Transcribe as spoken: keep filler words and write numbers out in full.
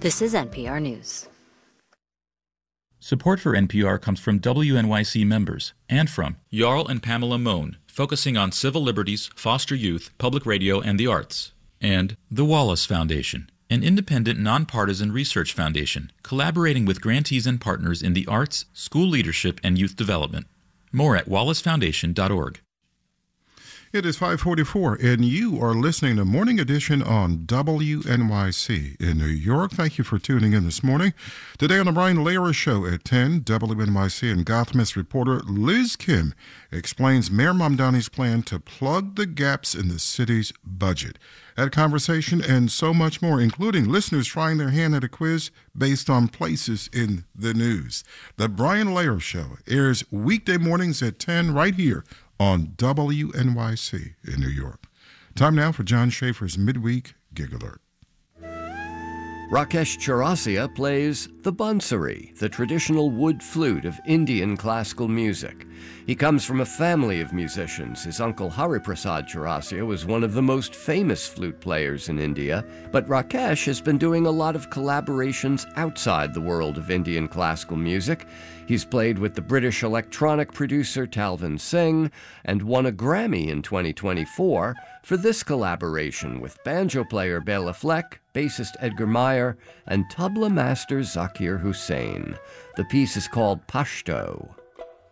This is N P R News. Support for N P R comes from W N Y C members and from Jarl and Pamela Mohn, focusing on civil liberties, foster youth, public radio, and the arts. And the Wallace Foundation, an independent, nonpartisan research foundation collaborating with grantees and partners in the arts, school leadership, and youth development. More at wallace foundation dot org. It is five forty-four, and you are listening to Morning Edition on W N Y C in New York. Thank you for tuning in this morning. Today on the Brian Lara Show at ten, W N Y C and Gothamist reporter Liz Kim explains Mayor Mamdani's plan to plug the gaps in the city's budget. That conversation and so much more, including listeners trying their hand at a quiz based on places in the news. The Brian Lara Show airs weekday mornings at ten right here on W N Y C in New York. Time now for John Schaefer's Midweek Gig Alert. Rakesh Chaurasia plays the bansuri, the traditional wood flute of Indian classical music. He comes from a family of musicians. His uncle Hariprasad Chaurasia was one of the most famous flute players in India, but Rakesh has been doing a lot of collaborations outside the world of Indian classical music. He's played with the British electronic producer Talvin Singh and won a Grammy in twenty twenty-four for this collaboration with banjo player Bela Fleck, bassist Edgar Meyer, and tabla master Zakir Hussain. The piece is called Pashto.